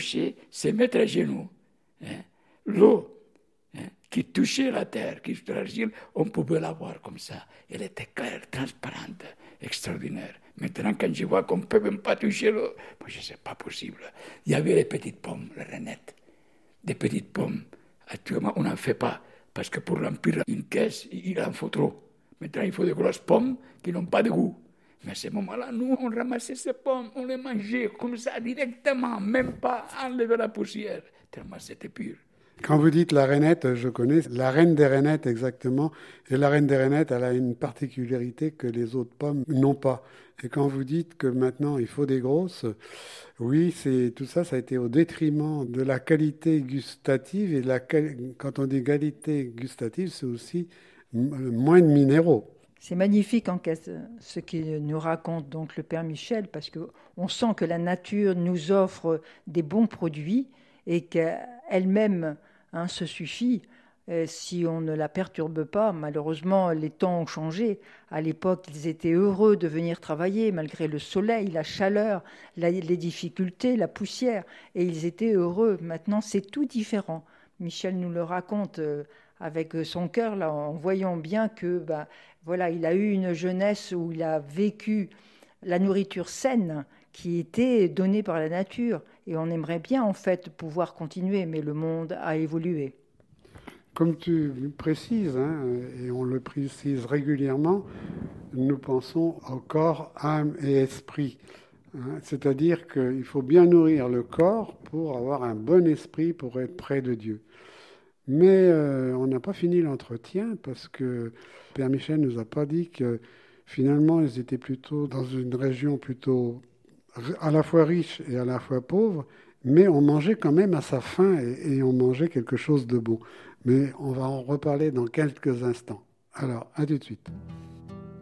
péché, c'est mettre à genoux. L'eau qui touchait la terre, qui touchait l'argile, on pouvait la voir comme ça. Elle était claire, transparente, extraordinaire. Maintenant, quand je vois qu'on ne peut même pas toucher l'eau, moi, je ne sais pas possible. Il y avait les petites pommes, les rainettes, des petites pommes. Actuellement, on n'en fait pas, parce que pour remplir une caisse, il en faut trop. Maintenant, il faut de grosses pommes qui n'ont pas de goût. Mais à ce moment-là, nous, on ramassait ces pommes, on les mangeait comme ça, directement, même pas enlever la poussière, tellement c'était pur. Quand vous dites la rainette, je connais la reine des rainettes exactement. Et la reine des rainettes, elle a une particularité que les autres pommes n'ont pas. Et quand vous dites que maintenant il faut des grosses, oui, tout ça, ça a été au détriment de la qualité gustative. Et quand on dit qualité gustative, c'est aussi moins de minéraux. C'est magnifique ce qu'il nous raconte donc le Père Michel, parce qu'on sent que la nature nous offre des bons produits et qu'elle-même se suffit si on ne la perturbe pas. Malheureusement, les temps ont changé. À l'époque, ils étaient heureux de venir travailler malgré le soleil, la chaleur, les difficultés, la poussière, et ils étaient heureux. Maintenant, c'est tout différent. Michel nous le raconte avec son cœur, là, en voyant bien que voilà, il a eu une jeunesse où il a vécu la nourriture saine qui était donnée par la nature. Et on aimerait bien, en fait, pouvoir continuer, mais le monde a évolué. Comme tu précises, et on le précise régulièrement, nous pensons au corps, âme et esprit. C'est-à-dire qu'il faut bien nourrir le corps pour avoir un bon esprit, pour être près de Dieu. Mais on n'a pas fini l'entretien parce que Père Michel ne nous a pas dit que finalement ils étaient plutôt dans une région plutôt à la fois riche et à la fois pauvre, mais on mangeait quand même à sa faim et on mangeait quelque chose de beau. Mais on va en reparler dans quelques instants. Alors, à tout de suite.